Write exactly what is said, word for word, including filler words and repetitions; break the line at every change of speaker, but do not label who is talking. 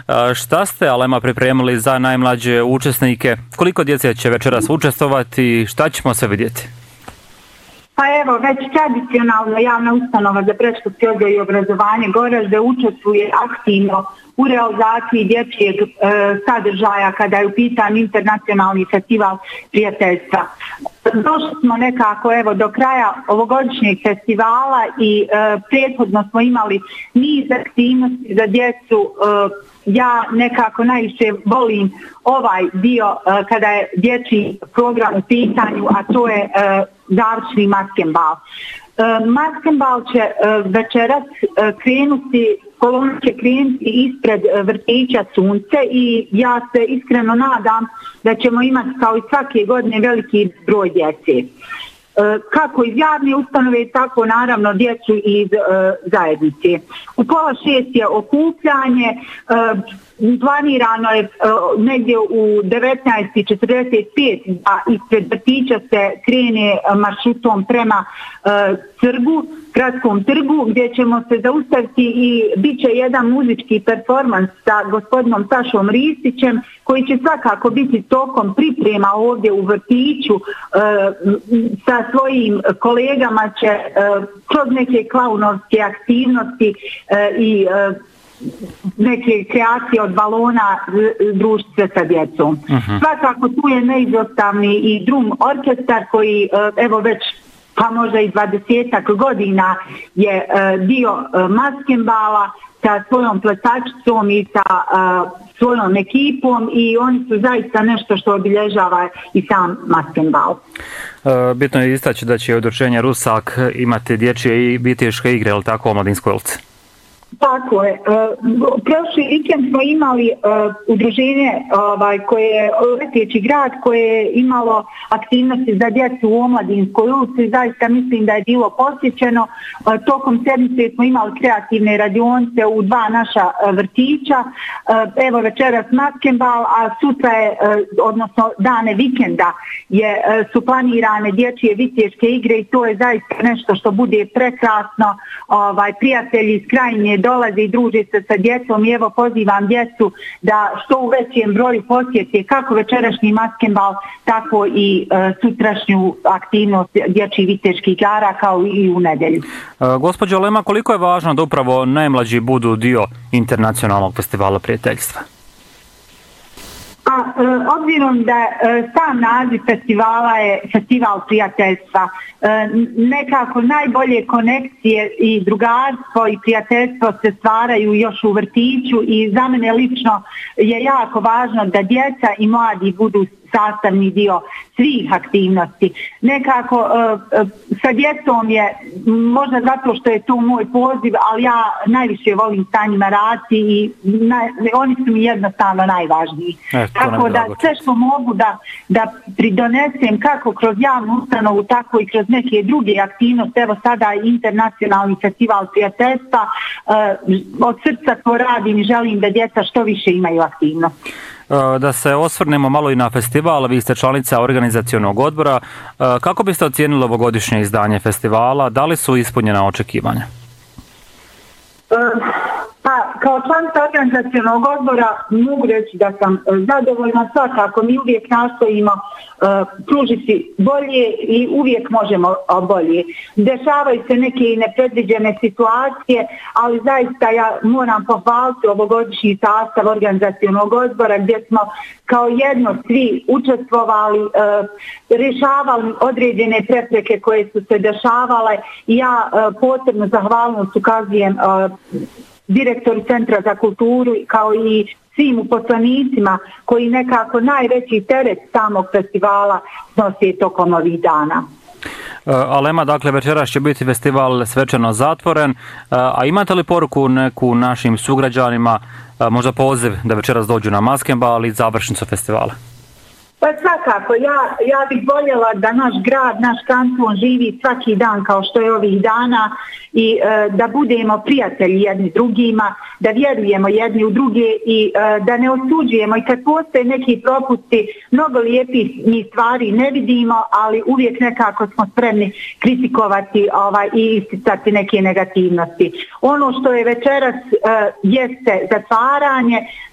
Šta ste, Alema, pripremili za najmlađe učesnike? Koliko djece će večeras učestvovati? Šta ćemo sve vidjeti?
Pa evo, već tradicionalno javna ustanova za predškolski odgoj i obrazovanje Goražde učestvuje aktivno u realizaciji dječjeg e, sadržaja kada je u pitanju internacionalni festival prijateljstva. Došli smo nekako evo do kraja ovogodišnjeg festivala i e, prethodno smo imali niz aktivnosti za djecu. E, ja nekako najviše volim ovaj dio e, kada je dječji program u pitanju, a to je e, završni maskenbal. E, maskenbal će e, večeras e, krenuti, kolona će krenuti ispred vrtića Sunce i ja se iskreno nadam da ćemo imati kao i svake godine veliki broj djece. Kako iz javne ustanove, tako naravno djecu iz e, zajednice. U pola šest je okupljanje, e, planirano je e, negdje u devetnaest četrdeset pet da ispred vrtića se krene maršrutom prema e, trgu, gradskom trgu, gdje ćemo se zaustaviti i bit će jedan muzički performans sa gospodinom Sašom Ristićem, koji će svakako biti tokom priprema ovdje u vrtiću e, sa svojim kolegama će e, kroz neke klaunovske aktivnosti e, i e, neke kreacije od balona družiti se sa djecom. Uh-huh. Svakako tu je neizostavni i drum orkestar koji e, evo već pa možda i dvadesetak godina je e, dio e, maskenbala sa svojom plesačicom i sa e, svojom ekipom i oni su zaista nešto što obilježava i sam maskenbal.
E, bitno je istaći da će udruženje Rusak imati dječje i viteške igre, ali tako, omladinskoj ulici?
Tako je. Prošli vikend smo imali uh, udruženje ovaj, koje je Leteći grad koje je imalo aktivnosti za djecu u Omladinskoj ulici. Zaista mislim da je bilo posjećeno. Uh, tokom sedmice smo imali kreativne radionice u dva naša uh, vrtića. Uh, evo večeras maskenbal, a sutra je, uh, odnosno dane vikenda je, uh, su planirane dječje viteške igre i to je zaista nešto što bude prekrasno. Ovaj, prijatelji iz Krajine dolaze i druže se sa djecom i evo pozivam djecu da što u većem broju posjete kako večerašnji maskenbal, tako i e, sutrašnju aktivnost dječjih viteških igara kao i u nedjelju.
E, gospođo Alema, koliko je važno da upravo najmlađi budu dio internacionalnog festivala prijateljstva?
A, e, obzirom da e, sam naziv festivala je festival prijateljstva, e, nekako najbolje konekcije i drugarstvo i prijateljstvo se stvaraju još u vrtiću i za mene lično je jako važno da djeca i mladi budu sastavni dio svih aktivnosti. Nekako uh, sa djecom je, možda zato što je to moj poziv, ali ja najviše volim sa njima raditi i naj, oni su mi jednostavno najvažniji. E, tako da sve što mogu da, da pridonesem kako kroz javnu ustanovu, tako i kroz neke druge aktivnosti, evo sada internacionalni festival prijateljstva, uh, od srca to radim i želim da djeca što više imaju aktivnosti.
Da se osvrnemo malo i na festival, vi ste članica organizacionog odbora. Kako biste ocijenili ovogodišnje izdanje festivala? Da li su ispunjena očekivanja?
Pa, kao članica organizacionog odbora mogu reći da sam zadovoljna, svakako mi uvijek nastojimo uh, pružiti bolje i uvijek možemo bolje. Dešavaju se neke i nepredviđene situacije, ali zaista ja moram pohvaliti ovogodišnji sastav organizacionog odbora gdje smo kao jedno svi učestvovali, uh, rješavali određene prepreke koje su se dešavale i ja uh, posebno zahvalnost ukazujem uh, direktori Centra za kulturu kao i svim uposlenicima koji nekako najveći teret samog festivala snose tokom ovih dana.
Alema, dakle večeras će biti festival svečano zatvoren, a imate li poruku neku našim sugrađanima, možda poziv da večeras dođu na maskenbal i završnicu festivala?
Pa svakako, ja, ja bih voljela da naš grad, naš kanton živi svaki dan kao što je ovih dana i e, da budemo prijatelji jedni drugima, da vjerujemo jedni u druge i e, da ne osuđujemo i kad postoje neki propusti, mnogo lijepih mi stvari ne vidimo, ali uvijek nekako smo spremni kritikovati ovaj, i isticati neke negativnosti. Ono što je večeras e, jeste zatvaranje,